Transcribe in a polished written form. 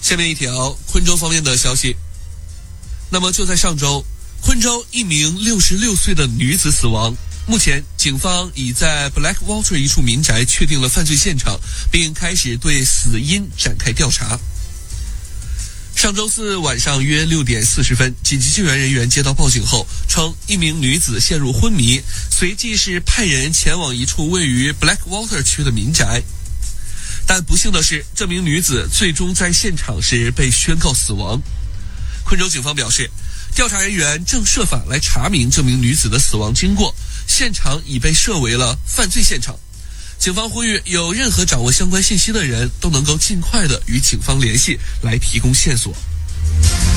下面一条昆州方面的消息。那么就在上周，昆州一名66岁的女子死亡。目前警方已在 Blackwater 一处民宅确定了犯罪现场，并开始对死因展开调查。上周四晚上约6点40分，紧急救援人员接到报警后称一名女子陷入昏迷，随即是派人前往一处位于 Blackwater 区的民宅。但不幸的是，这名女子最终在现场时被宣告死亡。昆州警方表示，调查人员正设法来查明这名女子的死亡经过，现场已被设为了犯罪现场。警方呼吁有任何掌握相关信息的人都能够尽快的与警方联系，来提供线索。